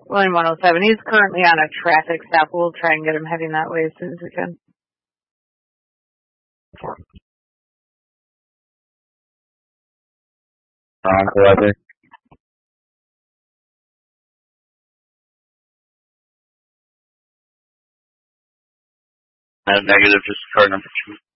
William 107. He's currently on a traffic stop. We'll try and get him heading that way as soon as we can. Weather. Negative, just car number 2.